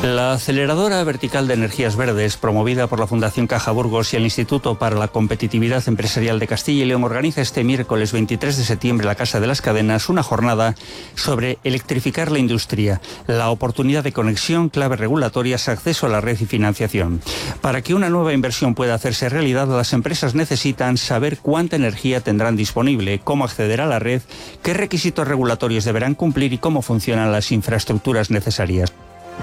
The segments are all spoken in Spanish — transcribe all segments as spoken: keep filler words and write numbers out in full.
La aceleradora vertical de energías verdes, promovida por la Fundación Caja Burgos y el Instituto para la Competitividad Empresarial de Castilla y León, organiza este miércoles veintitrés de septiembre en la Casa de las Cadenas una jornada sobre electrificar la industria, la oportunidad de conexión, claves regulatorias, acceso a la red y financiación. Para que una nueva inversión pueda hacerse realidad, las empresas necesitan saber cuánta energía tendrán disponible, cómo acceder a la red, qué requisitos regulatorios deberán cumplir y cómo funcionan las infraestructuras necesarias.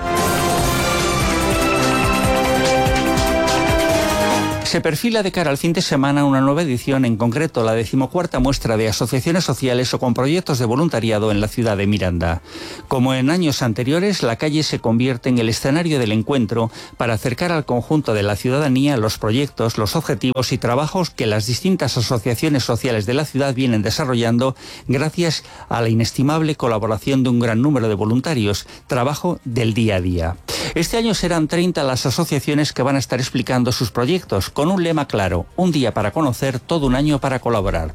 Se perfila de cara al fin de semana una nueva edición, en concreto la decimocuarta muestra de asociaciones sociales o con proyectos de voluntariado en la ciudad de Miranda. Como en años anteriores, la calle se convierte en el escenario del encuentro para acercar al conjunto de la ciudadanía los proyectos, los objetivos y trabajos que las distintas asociaciones sociales de la ciudad vienen desarrollando gracias a la inestimable colaboración de un gran número de voluntarios, trabajo del día a día. Este año serán treinta las asociaciones que van a estar explicando sus proyectos, con un lema claro: un día para conocer, todo un año para colaborar.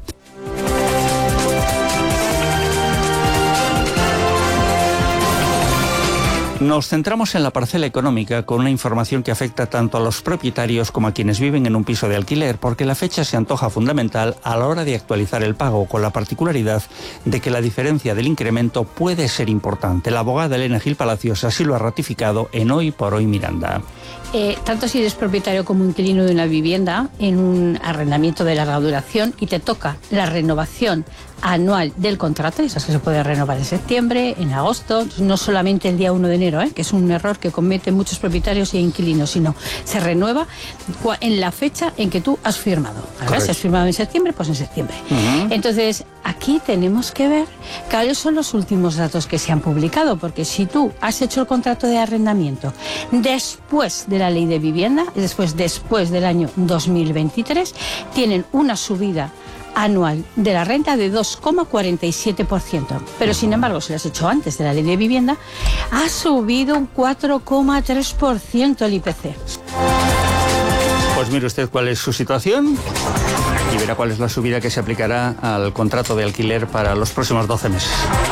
Nos centramos en la parcela económica con una información que afecta tanto a los propietarios como a quienes viven en un piso de alquiler, porque la fecha se antoja fundamental a la hora de actualizar el pago, con la particularidad de que la diferencia del incremento puede ser importante. La abogada Elena Gil Palacios así lo ha ratificado en Hoy por Hoy Miranda. Eh, tanto si eres propietario como inquilino de una vivienda en un arrendamiento de larga duración y te toca la renovación anual del contrato, y esas que se puede renovar en septiembre, en agosto, no solamente el día uno de enero, ¿eh? que es un error que cometen muchos propietarios e inquilinos, sino se renueva en la fecha en que tú has firmado. ¿Vale? Si has firmado en septiembre, pues en septiembre. Uh-huh. Entonces, aquí tenemos que ver cuáles son los últimos datos que se han publicado, porque si tú has hecho el contrato de arrendamiento después de la ley de vivienda, después, después del año dos mil veintitrés, tienen una subida anual de la renta de dos coma cuarenta y siete por ciento. Pero sin embargo, si lo has hecho antes de la ley de vivienda, ha subido un cuatro coma tres por ciento el I P C. Pues mire usted cuál es su situación y verá cuál es la subida que se aplicará al contrato de alquiler para los próximos doce meses.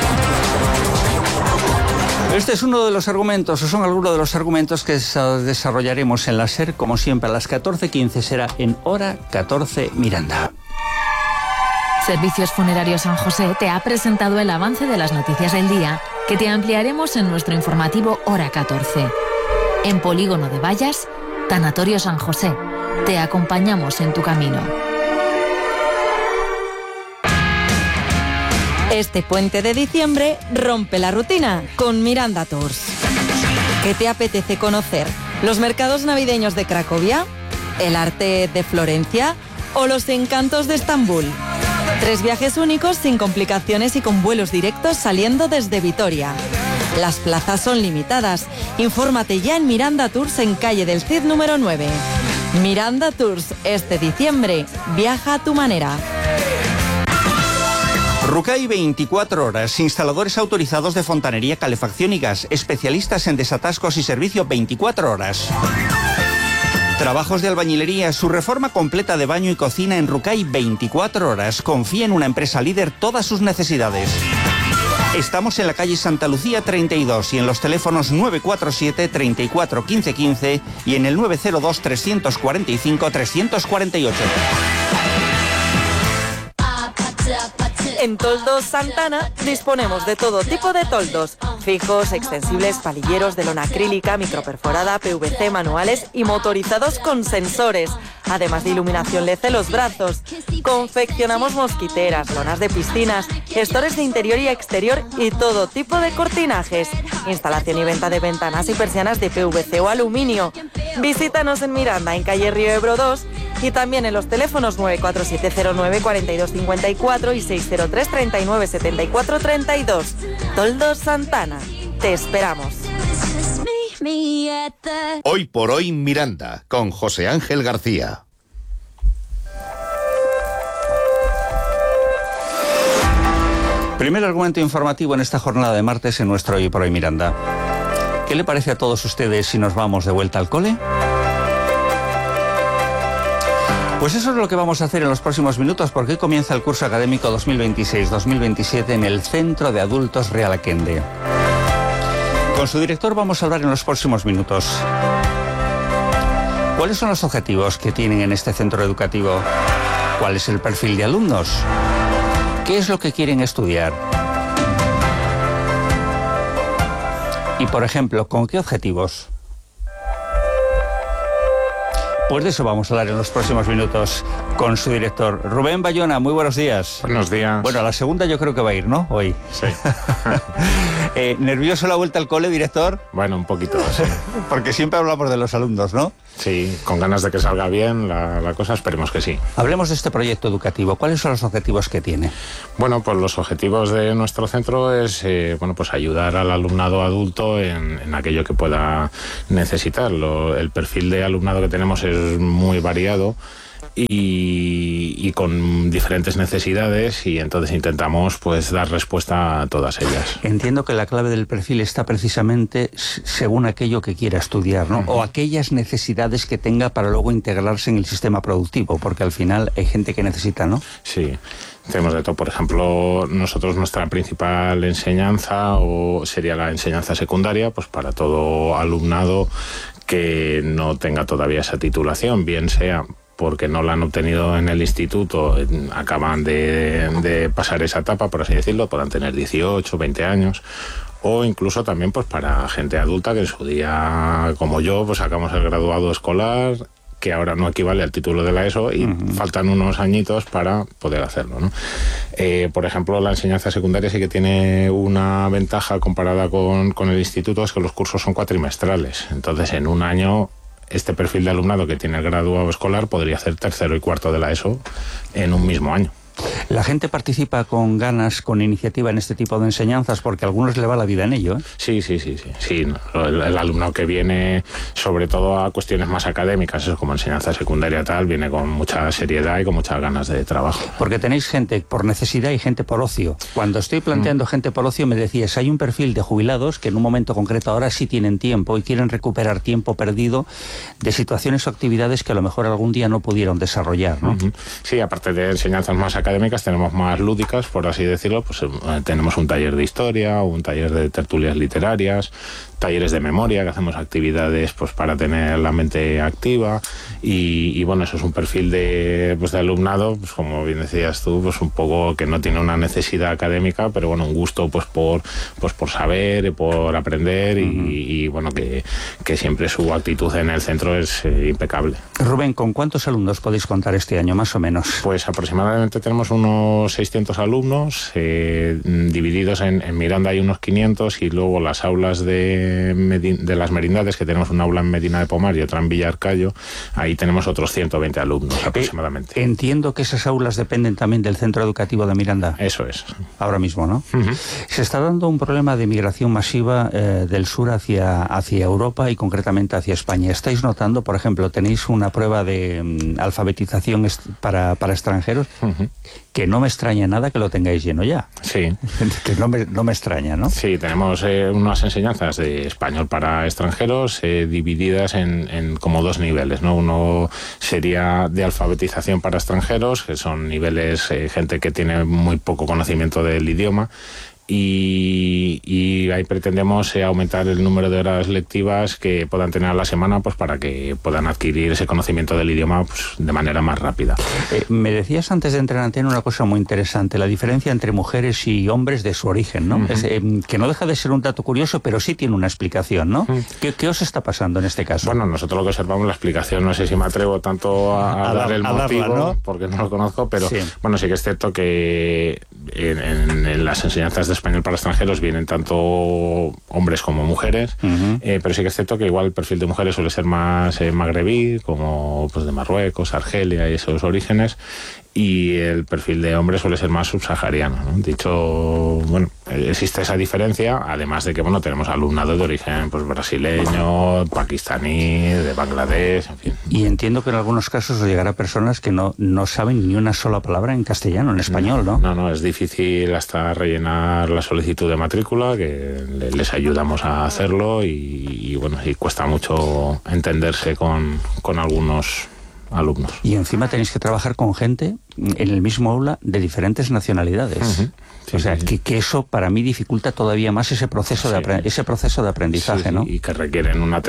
Este es uno de los argumentos, o son algunos de los argumentos que desarrollaremos en la SER, como siempre, a las catorce quince será en Hora catorce Miranda. Servicios Funerarios San José te ha presentado el avance de las noticias del día, que te ampliaremos en nuestro informativo Hora catorce. En Polígono de Vallas, Tanatorio San José. Te acompañamos en tu camino. Este puente de diciembre rompe la rutina con Miranda Tours. ¿Qué te apetece conocer? ¿Los mercados navideños de Cracovia? ¿El arte de Florencia? ¿O los encantos de Estambul? Tres viajes únicos sin complicaciones y con vuelos directos saliendo desde Vitoria. Las plazas son limitadas. Infórmate ya en Miranda Tours en calle del Cid número nueve. Miranda Tours, este diciembre, viaja a tu manera. Rucay veinticuatro horas, instaladores autorizados de fontanería, calefacción y gas, especialistas en desatascos y servicio veinticuatro horas. Trabajos de albañilería, su reforma completa de baño y cocina en Rucay veinticuatro horas. Confía en una empresa líder todas sus necesidades. Estamos en la calle Santa Lucía treinta y dos y en los teléfonos nueve cuatro siete, treinta y cuatro, quince quince y en el nueve cero dos, trescientos cuarenta y cinco, trescientos cuarenta y ocho. En Toldos Santana disponemos de todo tipo de toldos, fijos, extensibles, palilleros de lona acrílica, microperforada, P V C, manuales y motorizados con sensores, además de iluminación L E D en los brazos. Confeccionamos mosquiteras, lonas de piscinas, gestores de interior y exterior y todo tipo de cortinajes. Instalación y venta de ventanas y persianas de P V C o aluminio. Visítanos en Miranda, en calle Río Ebro dos, y también en los teléfonos nueve cuatro siete cero nueve, cuatro dos cinco cuatro y seis cero tres, treinta y nueve, setenta y cuatro, treinta y dos. Toldos Santana. Te esperamos. Hoy por Hoy Miranda, con José Ángel García. Primer argumento informativo en esta jornada de martes en nuestro Hoy por Hoy Miranda. ¿Qué le parece a todos ustedes si nos vamos de vuelta al cole? Pues eso es lo que vamos a hacer en los próximos minutos, porque hoy comienza el curso académico dos mil veintiséis dos mil veintisiete en el Centro de Adultos Real Aquende. Con su director vamos a hablar en los próximos minutos. ¿Cuáles son los objetivos que tienen en este centro educativo? ¿Cuál es el perfil de alumnos? ¿Qué es lo que quieren estudiar? Y, por ejemplo, ¿con qué objetivos? Pues de eso vamos a hablar en los próximos minutos con su director. Rubén Bayona, muy buenos días. Buenos días. Bueno, a la segunda yo creo que va a ir, ¿no? Hoy. Sí. eh, ¿Nervioso la vuelta al cole, director? Bueno, un poquito, sí. Porque siempre hablamos de los alumnos, ¿no? Sí, con ganas de que salga bien la, la cosa, esperemos que sí. Hablemos de este proyecto educativo. ¿Cuáles son los objetivos que tiene? Bueno, pues los objetivos de nuestro centro es eh, bueno, pues ayudar al alumnado adulto en, en aquello que pueda necesitar. Lo, el perfil de alumnado que tenemos es muy variado y, y con diferentes necesidades, y entonces intentamos pues dar respuesta a todas ellas. Entiendo que la clave del perfil está precisamente según aquello que quiera estudiar, ¿no? Uh-huh. O aquellas necesidades que tenga para luego integrarse en el sistema productivo, porque al final hay gente que necesita, ¿no? Sí. Tenemos de todo. Por ejemplo, nosotros nuestra principal enseñanza o sería la enseñanza secundaria, pues para todo alumnado que no tenga todavía esa titulación, bien sea porque no la han obtenido en el instituto, acaban de, de pasar esa etapa, por así decirlo, puedan tener dieciocho, veinte años, o incluso también pues para gente adulta que en su día, como yo, pues sacamos el graduado escolar, que ahora no equivale al título de la ESO y uh-huh. faltan unos añitos para poder hacerlo, ¿no? Eh, por ejemplo, la enseñanza secundaria sí que tiene una ventaja comparada con, con el instituto, es que los cursos son cuatrimestrales. Entonces, en un año, este perfil de alumnado que tiene el graduado escolar podría hacer tercero y cuarto de la ESO en un mismo año. La gente participa con ganas, con iniciativa en este tipo de enseñanzas, porque a algunos le va la vida en ello, ¿eh? Sí, sí, sí, sí. sí el, el alumno que viene, sobre todo a cuestiones más académicas, eso como enseñanza secundaria tal, viene con mucha seriedad y con muchas ganas de trabajo. Porque tenéis gente por necesidad y gente por ocio. Cuando estoy planteando mm. gente por ocio, me decías, hay un perfil de jubilados que en un momento concreto ahora sí tienen tiempo y quieren recuperar tiempo perdido de situaciones o actividades que a lo mejor algún día no pudieron desarrollar, ¿no? Mm-hmm. Sí, aparte de enseñanzas más académicas, tenemos más lúdicas, por así decirlo, pues eh, tenemos un taller de historia, un taller de tertulias literarias, talleres de memoria, que hacemos actividades pues para tener la mente activa, y, y bueno, eso es un perfil de, pues, de alumnado, pues como bien decías tú, pues un poco que no tiene una necesidad académica, pero bueno, un gusto pues por pues por saber, por aprender, y, uh-huh. y bueno, que, que siempre su actitud en el centro es eh, impecable. Rubén, ¿con cuántos alumnos podéis contar este año, más o menos? Pues aproximadamente tenemos unos seiscientos alumnos, eh, divididos en, en Miranda hay unos quinientos, y luego las aulas de, Medi- de las merindades, que tenemos una aula en Medina de Pomar y otra en Villarcayo, ahí tenemos otros ciento veinte alumnos aproximadamente. Eh, entiendo que esas aulas dependen también del centro educativo de Miranda. Eso es. Ahora mismo, ¿no? Uh-huh. Se está dando un problema de migración masiva eh, del sur hacia, hacia Europa y concretamente hacia España. ¿Estáis notando, por ejemplo, tenéis una prueba de um, alfabetización est- para, para extranjeros? Uh-huh. Que no me extraña nada que lo tengáis lleno ya. Sí. Que no me, no me extraña, ¿no? Sí, tenemos eh, unas enseñanzas de español para extranjeros eh, divididas en, en como dos niveles, ¿no? Uno sería de alfabetización para extranjeros, que son niveles, eh, gente que tiene muy poco conocimiento del idioma, Y, y ahí pretendemos eh, aumentar el número de horas lectivas que puedan tener a la semana, pues para que puedan adquirir ese conocimiento del idioma pues, de manera más rápida. Eh, me decías antes de entrar en antena una cosa muy interesante, la diferencia entre mujeres y hombres de su origen, ¿no? Uh-huh. Es, eh, que no deja de ser un dato curioso, pero sí tiene una explicación, ¿no? Uh-huh. ¿Qué, ¿Qué os está pasando en este caso? Bueno, nosotros lo que observamos, la explicación, no sé si me atrevo tanto a, a, a dar el a motivo, darla, ¿no? Porque no lo conozco, pero sí. Bueno, sí que es cierto que en, en, en las enseñanzas de español para extranjeros vienen tanto hombres como mujeres, uh-huh. eh, pero sí que es cierto que igual el perfil de mujeres suele ser más eh, magrebí, como pues de Marruecos, Argelia y esos orígenes, y el perfil de hombre suele ser más subsahariano, ¿no? Dicho, bueno, existe esa diferencia, además de que, bueno, tenemos alumnado de origen pues brasileño, pakistaní, de Bangladesh, en fin. Y entiendo que en algunos casos os llegará personas que no, no saben ni una sola palabra en castellano, en español, ¿no? No, no, es difícil hasta rellenar la solicitud de matrícula, que les ayudamos a hacerlo, y, y bueno, y cuesta mucho entenderse con, con algunos alumnos. Y encima tenéis que trabajar con gente en el mismo aula de diferentes nacionalidades. Uh-huh. Sí, o sea, sí, que, que eso para mí dificulta todavía más ese proceso, sí, de, apre- ese proceso de aprendizaje, sí, sí, ¿no? Y que requieren una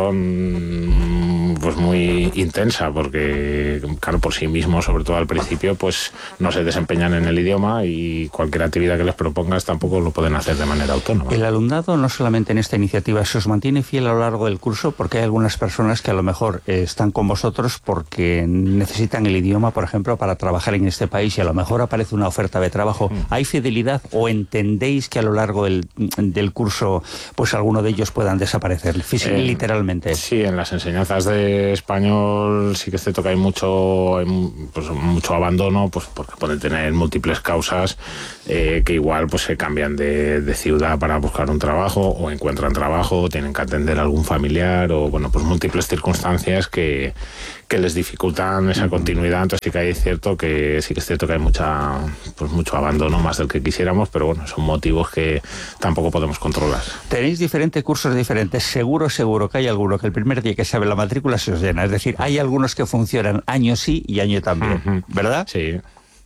atención pues muy intensa, porque claro, por sí mismos, sobre todo al principio, pues no se desempeñan en el idioma y cualquier actividad que les propongas tampoco lo pueden hacer de manera autónoma. El alumnado, no solamente en esta iniciativa, se os mantiene fiel a lo largo del curso, porque hay algunas personas que a lo mejor eh, están con vosotros porque necesitan el idioma, por ejemplo, para trabajar en este país, y a lo mejor aparece una oferta de trabajo. Mm. ¿Hay fidelidad o entendéis que a lo largo del, del curso pues alguno de ellos puedan desaparecer, física, eh, literalmente? Sí, en las enseñanzas de español sí que es cierto que hay mucho, hay pues, mucho abandono, pues porque pueden tener múltiples causas eh, que igual pues se cambian de, de ciudad para buscar un trabajo, o encuentran trabajo, o tienen que atender a algún familiar, o bueno, pues múltiples circunstancias que, que les dificultan esa continuidad. Entonces sí que hay cierto que sí que es cierto que hay mucha pues mucho abandono, más del que quisiéramos, pero bueno, son motivos que tampoco podemos controlar. Tenéis diferentes cursos diferentes, seguro, seguro que hay alguno que el primer día que se abre la matrícula se os llena, es decir, hay algunos que funcionan año sí y año también, uh-huh. ¿verdad? Sí.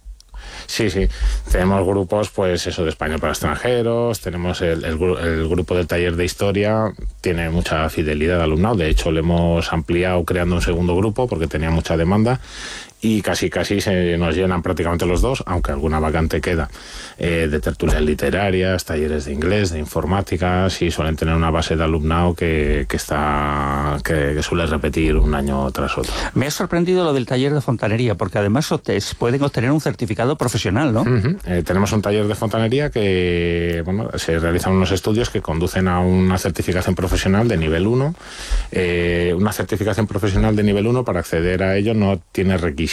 Sí, sí. Tenemos grupos, pues eso, de español para extranjeros, tenemos el, el, el grupo del taller de historia, tiene mucha fidelidad de alumnado, de hecho le hemos ampliado creando un segundo grupo porque tenía mucha demanda, y casi casi se nos llenan prácticamente los dos, aunque alguna vacante queda, eh, de tertulias literarias, talleres de inglés, de informática, sí suelen tener una base de alumnado que, que está que, que suele repetir un año tras otro. Me ha sorprendido lo del taller de fontanería, porque además pueden obtener un certificado profesional, ¿no? Uh-huh. Eh, tenemos un taller de fontanería que, bueno, se realizan unos estudios que conducen a una certificación profesional de nivel uno. Eh, una certificación profesional de nivel uno, para acceder a ello no tiene requisitos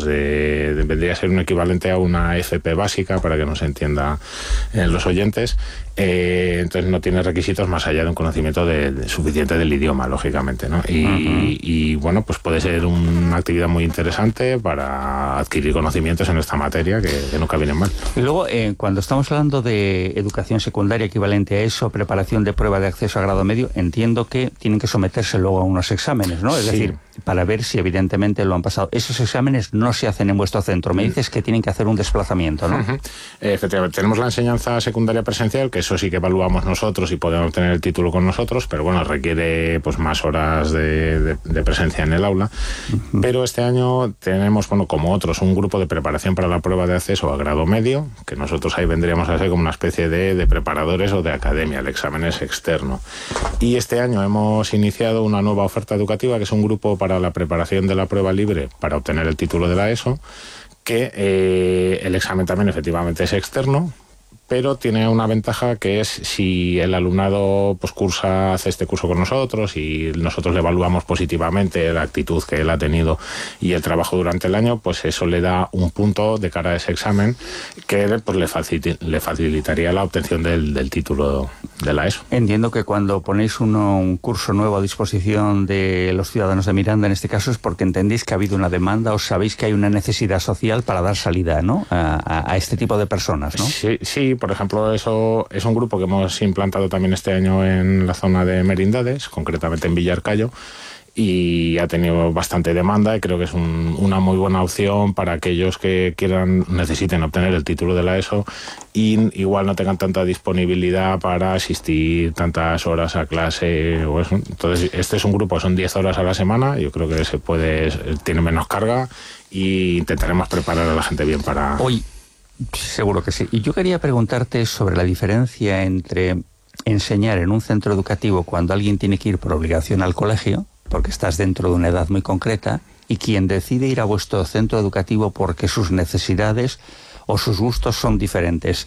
De, de, vendría a ser un equivalente a una F P básica, para que nos entienda eh, los oyentes. Eh, entonces no tiene requisitos más allá de un conocimiento de, de suficiente del idioma, lógicamente, ¿no? Y, uh-huh. y bueno, pues puede ser una actividad muy interesante para adquirir conocimientos en esta materia que, que nunca vienen mal. Y luego, eh, cuando estamos hablando de educación secundaria equivalente a eso, preparación de prueba de acceso a grado medio, entiendo que tienen que someterse luego a unos exámenes, ¿no? Es sí. decir, para ver si evidentemente lo han pasado. Esos exámenes no se hacen en vuestro centro. Me dices que tienen que hacer un desplazamiento, ¿no? Uh-huh. eh, efectivamente, tenemos la enseñanza secundaria presencial, que eso sí que evaluamos nosotros y podemos obtener el título con nosotros, pero bueno, requiere pues más horas de, de, de presencia en el aula. Uh-huh. Pero este año tenemos, bueno, como otros, un grupo de preparación para la prueba de acceso a grado medio, que nosotros ahí vendríamos a ser como una especie de, de preparadores o de academia, el examen es externo. Y este año hemos iniciado una nueva oferta educativa, que es un grupo para la preparación de la prueba libre para obtener el título de la ESO, que eh, el examen también efectivamente es externo, pero tiene una ventaja, que es si el alumnado pues cursa, hace este curso con nosotros y nosotros le evaluamos positivamente la actitud que él ha tenido y el trabajo durante el año, pues eso le da un punto de cara a ese examen que pues, le, facil- le facilitaría la obtención del, del título de la ESO. Entiendo que cuando ponéis uno, un curso nuevo a disposición de los ciudadanos de Miranda, en este caso, es porque entendéis que ha habido una demanda o sabéis que hay una necesidad social para dar salida, ¿no? a, a, a este tipo de personas, ¿no? Sí, sí. Por ejemplo, eso es un grupo que hemos implantado también este año en la zona de Merindades, concretamente en Villarcayo, y ha tenido bastante demanda, y creo que es un, una muy buena opción para aquellos que quieran, necesiten obtener el título de la ESO y igual no tengan tanta disponibilidad para asistir tantas horas a clase o eso. Entonces, este es un grupo, son diez horas a la semana, yo creo que se puede, tiene menos carga, y intentaremos preparar a la gente bien para... Hoy. Seguro que sí. Y yo quería preguntarte sobre la diferencia entre enseñar en un centro educativo cuando alguien tiene que ir por obligación al colegio, porque estás dentro de una edad muy concreta, y quien decide ir a vuestro centro educativo porque sus necesidades o sus gustos son diferentes.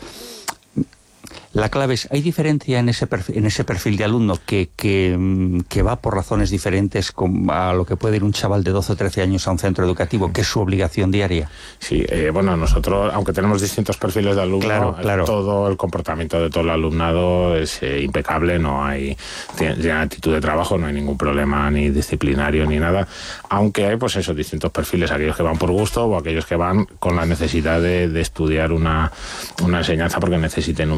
La clave es, ¿hay diferencia en ese perfil, en ese perfil de alumno que, que, que va por razones diferentes a lo que puede ir un chaval de doce o trece años a un centro educativo, que es su obligación diaria? Sí, eh, bueno, nosotros, aunque tenemos distintos perfiles de alumno, claro, claro. todo el comportamiento de todo el alumnado es eh, impecable, no hay tiene actitud de trabajo, no hay ningún problema ni disciplinario ni nada, aunque hay pues esos distintos perfiles, aquellos que van por gusto o aquellos que van con la necesidad de, de estudiar una, una enseñanza porque necesiten un título,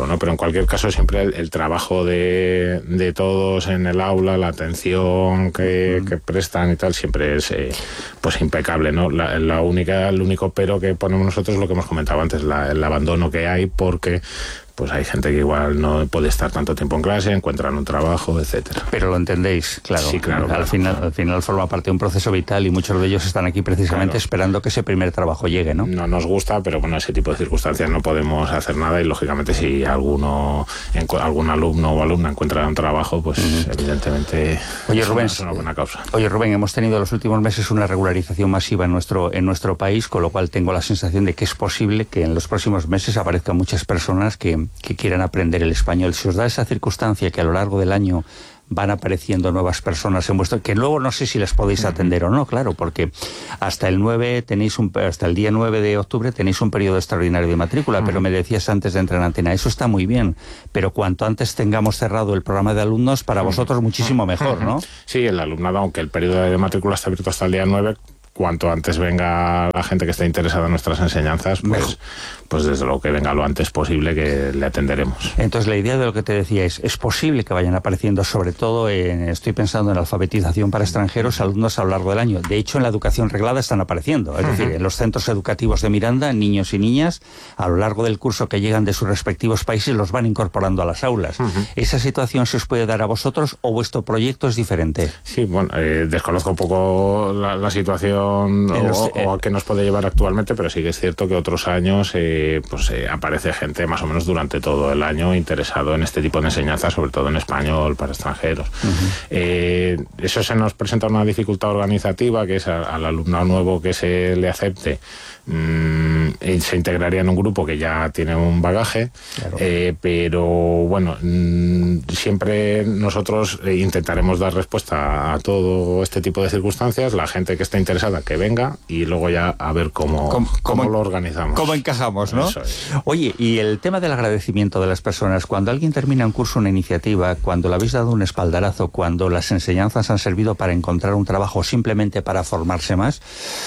motivo, ¿no? Pero en cualquier caso siempre el, el trabajo de, de todos en el aula, la atención que, que prestan y tal, siempre es eh, pues impecable, ¿no? La, la única, el único pero que ponemos nosotros es lo que hemos comentado antes, la, el abandono que hay, porque pues hay gente que igual no puede estar tanto tiempo en clase, encuentran un trabajo, etcétera. Pero lo entendéis, claro. Sí, claro. Al, claro. final, al final forma parte de un proceso vital y muchos de ellos están aquí precisamente claro. esperando que ese primer trabajo llegue, ¿no? No nos gusta, pero bueno, ese tipo de circunstancias no podemos hacer nada y lógicamente si alguno, algún alumno o alumna encuentra un trabajo, pues uh-huh. evidentemente Oye, es, Rubén, una, es una buena causa. Oye, Rubén, hemos tenido en los últimos meses una regularización masiva en nuestro, en nuestro país, con lo cual tengo la sensación de que es posible que en los próximos meses aparezcan muchas personas que, que quieran aprender el español. Si os da esa circunstancia que a lo largo del año van apareciendo nuevas personas en vuestro, que luego no sé si les podéis atender o no, claro, porque hasta el nueve tenéis un, hasta el día nueve de octubre tenéis un periodo extraordinario de matrícula, uh-huh. pero me decías antes de entrar en antena, eso está muy bien, pero cuanto antes tengamos cerrado el programa de alumnos, para uh-huh. vosotros muchísimo mejor, ¿no? Sí, el alumnado, aunque el periodo de matrícula está abierto hasta el día nueve, cuanto antes venga la gente que esté interesada en nuestras enseñanzas, pues, pues desde luego que venga lo antes posible, que le atenderemos. Entonces la idea de lo que te decía es, es posible que vayan apareciendo, sobre todo, en, estoy pensando en la alfabetización para extranjeros, alumnos a lo largo del año. De hecho, en la educación reglada están apareciendo. Es uh-huh. decir, en los centros educativos de Miranda, niños y niñas, a lo largo del curso que llegan de sus respectivos países, los van incorporando a las aulas. Uh-huh. ¿Esa situación se os puede dar a vosotros o vuestro proyecto es diferente? Sí, bueno, eh, desconozco un poco la, la situación O, los, eh, o a qué nos puede llevar actualmente, pero sí que es cierto que otros años eh, pues eh, aparece gente más o menos durante todo el año interesado en este tipo de enseñanzas, sobre todo en español para extranjeros. Uh-huh. Eh, eso se nos presenta una dificultad organizativa, que es a, al alumnado nuevo que se le acepte, mmm, se integraría en un grupo que ya tiene un bagaje, claro. eh, pero bueno, mmm, siempre nosotros intentaremos dar respuesta a todo este tipo de circunstancias. La gente que esté interesada que venga y luego ya a ver cómo, ¿Cómo, cómo, cómo lo organizamos. Cómo encajamos, ¿no? Eso es. Oye, y el tema del agradecimiento de las personas, cuando alguien termina un curso, una iniciativa, cuando le habéis dado un espaldarazo, cuando las enseñanzas han servido para encontrar un trabajo, simplemente para formarse más,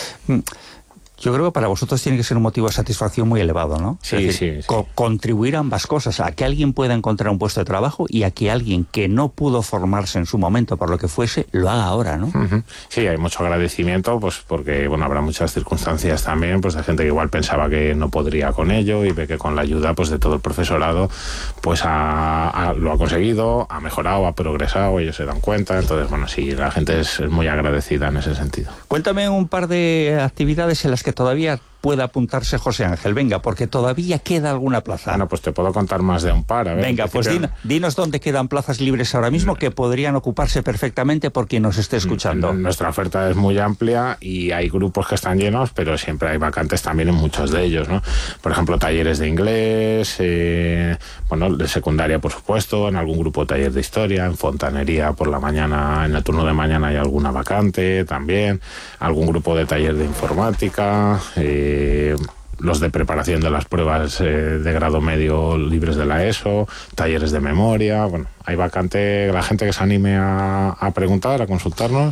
yo creo que para vosotros tiene que ser un motivo de satisfacción muy elevado, ¿no? Sí, es decir, sí, sí. Co- contribuir a ambas cosas, a que alguien pueda encontrar un puesto de trabajo y a que alguien que no pudo formarse en su momento, por lo que fuese, lo haga ahora, ¿no? Uh-huh. Sí, hay mucho agradecimiento, pues porque, bueno, habrá muchas circunstancias también, pues de gente que igual pensaba que no podría con ello y ve que con la ayuda, pues de todo el profesorado, pues ha, ha, lo ha conseguido, ha mejorado, ha progresado, ellos se dan cuenta, entonces, bueno, sí, la gente es, es muy agradecida en ese sentido. Cuéntame un par de actividades en las que que todavía pueda apuntarse José Ángel, venga, porque todavía queda alguna plaza. Bueno, pues te puedo contar más de un par. A ver, venga, pues din, dinos dónde quedan plazas libres ahora mismo que podrían ocuparse perfectamente por quien nos esté escuchando. Nuestra oferta es muy amplia y hay grupos que están llenos, pero siempre hay vacantes también en muchos de ellos, ¿no? Por ejemplo, talleres de inglés, eh, bueno, de secundaria, por supuesto, en algún grupo taller de historia, en fontanería por la mañana, en el turno de mañana hay alguna vacante también, algún grupo de taller de informática, eh, Eh, los de preparación de las pruebas eh, de grado medio libres de la ESO, talleres de memoria, bueno, hay vacante, la gente que se anime a, a preguntar, a consultarnos,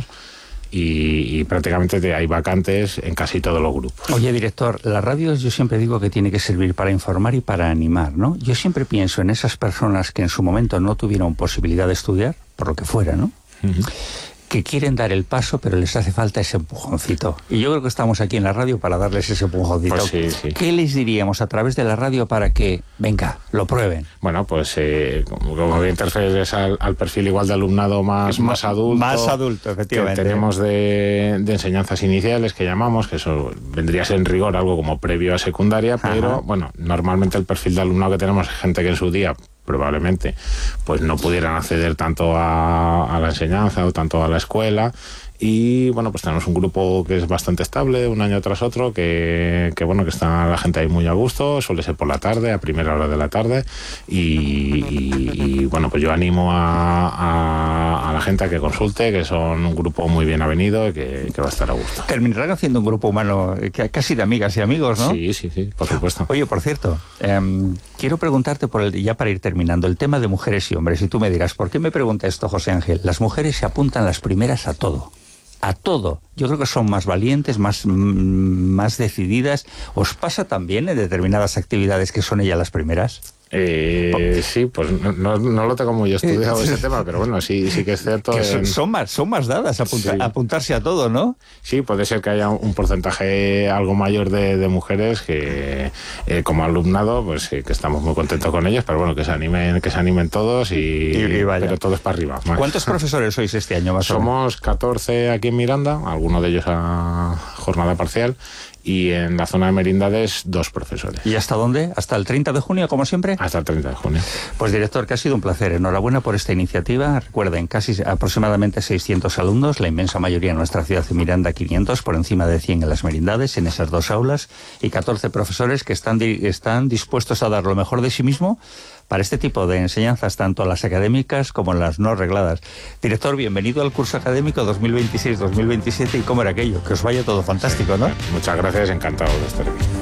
y, y prácticamente hay vacantes en casi todos los grupos. Oye, director, la radio yo siempre digo que tiene que servir para informar y para animar, ¿no? Yo siempre pienso en esas personas que en su momento no tuvieron posibilidad de estudiar, por lo que fuera, ¿no? Uh-huh. Que quieren dar el paso, pero les hace falta ese empujoncito. Y yo creo que estamos aquí en la radio para darles ese empujoncito. Pues sí, sí. ¿Qué les diríamos a través de la radio para que, venga, lo prueben? Bueno, pues eh, como, como bien te refieres al, al perfil igual de alumnado más, más adulto. Más adulto, efectivamente. Que tenemos de, de enseñanzas iniciales, que llamamos, que eso vendría a ser en rigor algo como previo a secundaria, pero Ajá. bueno, normalmente el perfil de alumnado que tenemos es gente que en su día probablemente pues no pudieran acceder tanto a, a la enseñanza o tanto a la escuela, y bueno, pues tenemos un grupo que es bastante estable un año tras otro, que, que bueno, que está la gente ahí muy a gusto, suele ser por la tarde, a primera hora de la tarde, y, y, y bueno, pues yo animo a, a, a la gente a que consulte, que son un grupo muy bien avenido y que, que va a estar a gusto. Terminarán haciendo un grupo humano casi de amigas y amigos, ¿no? Sí, sí, sí, por supuesto. Oye, por cierto, eh, quiero preguntarte, por el, ya para ir terminando, el tema de mujeres y hombres, y tú me dirás, ¿por qué me pregunta esto, José Ángel? Las mujeres se apuntan las primeras a todo. A todo. Yo creo que son más valientes, más, más decididas. ¿Os pasa también en determinadas actividades que son ellas las primeras? Eh, sí, pues no, no lo tengo muy estudiado ese tema, pero bueno, sí, sí que es cierto. Que son, en... son, más, son más dadas apunta, sí. apuntarse a todo, ¿no? Sí, puede ser que haya un porcentaje algo mayor de, de mujeres que eh, como alumnado, pues sí, que estamos muy contentos con ellos, pero bueno, que se animen, que se animen todos y, y, y pero todos para arriba. Más. ¿Cuántos profesores sois este año más Somos o menos? catorce aquí en Miranda, algunos de ellos a jornada parcial. Y en la zona de merindades, dos profesores. ¿Y hasta dónde? ¿Hasta el treinta de junio, como siempre? Hasta el treinta de junio. Pues director, que ha sido un placer. Enhorabuena por esta iniciativa. Recuerden, casi aproximadamente seiscientos alumnos, la inmensa mayoría en nuestra ciudad de Miranda, quinientos, por encima de cien en las merindades, en esas dos aulas, y catorce profesores que están, están dispuestos a dar lo mejor de sí mismo para este tipo de enseñanzas, tanto las académicas como las no regladas. Director, bienvenido al curso académico dos mil veintiséis dos mil veintisiete. ¿Y cómo era aquello? Que os vaya todo fantástico, ¿no? Muchas gracias, encantado de estar aquí.